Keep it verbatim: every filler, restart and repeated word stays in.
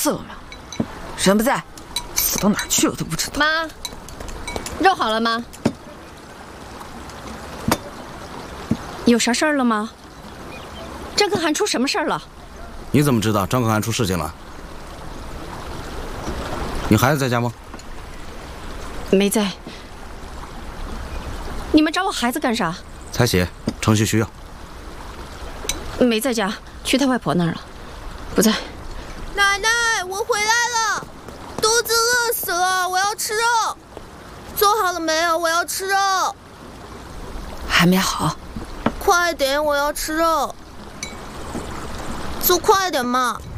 死了吗？人不在，死到哪儿去了都不知道。 妈，肉好了吗？有啥事儿了吗？张可汗出什么事儿了？ 你怎么知道张可汗出事情了？你孩子在家吗？ 没在。你们找我孩子干啥？ 采血，程序需要。 没在家，去他外婆那儿了，不在。 奶奶，我回来了，肚子饿死了，我要吃肉。做好了没有？我要吃肉。 还没好。 快点，我要吃肉。做快点嘛。